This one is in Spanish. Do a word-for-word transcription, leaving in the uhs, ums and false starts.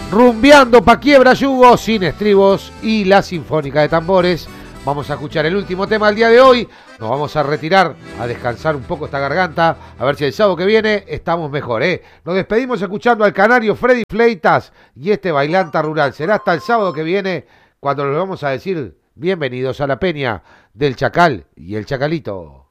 Rumbeando pa' quiebra yugo, sin estribos y la sinfónica de tambores. Vamos a escuchar el último tema del día de hoy. Nos vamos a retirar, a descansar un poco esta garganta. A ver si el sábado que viene estamos mejor, ¿eh? Nos despedimos escuchando al canario Freddy Fleitas y este bailanta rural. Será hasta el sábado que viene cuando les vamos a decir bienvenidos a la peña del Chacal y el Chacalito.